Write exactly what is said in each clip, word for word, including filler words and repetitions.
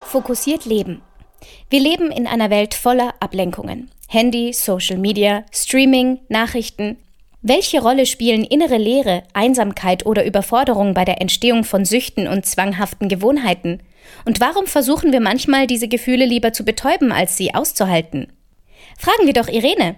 Fokussiert leben. Wir leben in einer Welt voller Ablenkungen. Handy, Social Media, Streaming, Nachrichten. Welche Rolle spielen innere Leere, Einsamkeit oder Überforderung bei der Entstehung von Süchten und zwanghaften Gewohnheiten? Und warum versuchen wir manchmal, diese Gefühle lieber zu betäuben, als sie auszuhalten? Fragen wir doch Irene.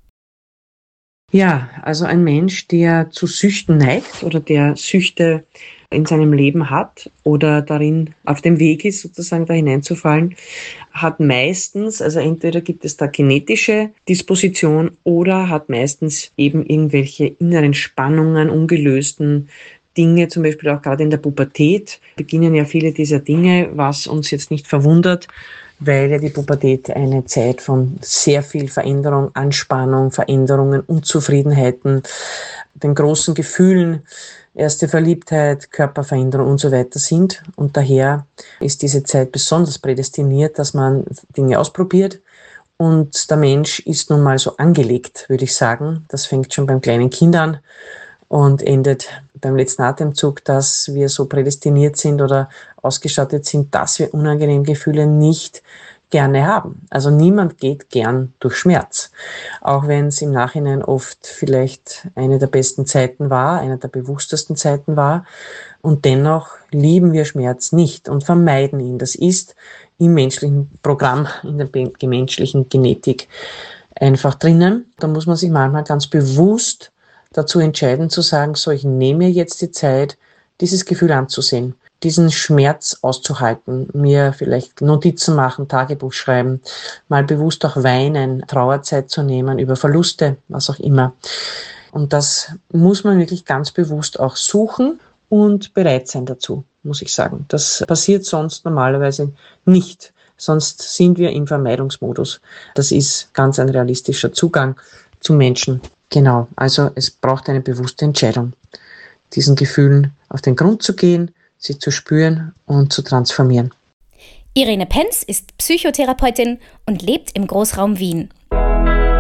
Ja, also ein Mensch, der zu Süchten neigt oder der Süchte in seinem Leben hat oder darin auf dem Weg ist, sozusagen da hineinzufallen, hat meistens, also entweder gibt es da genetische Disposition oder hat meistens eben irgendwelche inneren Spannungen, ungelösten Dinge, zum Beispiel auch gerade in der Pubertät beginnen ja viele dieser Dinge, was uns jetzt nicht verwundert, weil ja die Pubertät eine Zeit von sehr viel Veränderung, Anspannung, Veränderungen, Unzufriedenheiten, den großen Gefühlen, erste Verliebtheit, Körperveränderung und so weiter sind. Und daher ist diese Zeit besonders prädestiniert, dass man Dinge ausprobiert. Und der Mensch ist nun mal so angelegt, würde ich sagen. Das fängt schon beim kleinen Kind an und endet beim letzten Atemzug, dass wir so prädestiniert sind oder ausgestattet sind, dass wir unangenehme Gefühle nicht gerne haben. Also niemand geht gern durch Schmerz. Auch wenn es im Nachhinein oft vielleicht eine der besten Zeiten war, eine der bewusstesten Zeiten war. Und dennoch lieben wir Schmerz nicht und vermeiden ihn. Das ist im menschlichen Programm, in der menschlichen Genetik einfach drinnen. Da muss man sich manchmal ganz bewusst dazu entscheiden zu sagen, so, ich nehme mir jetzt die Zeit, dieses Gefühl anzusehen, diesen Schmerz auszuhalten, mir vielleicht Notizen machen, Tagebuch schreiben, mal bewusst auch weinen, Trauerzeit zu nehmen über Verluste, was auch immer. Und das muss man wirklich ganz bewusst auch suchen und bereit sein dazu, muss ich sagen. Das passiert sonst normalerweise nicht. Sonst sind wir im Vermeidungsmodus. Das ist ganz ein realistischer Zugang zum Menschen. Genau, also es braucht eine bewusste Entscheidung, diesen Gefühlen auf den Grund zu gehen, sie zu spüren und zu transformieren. Irene Penz ist Psychotherapeutin und lebt im Großraum Wien.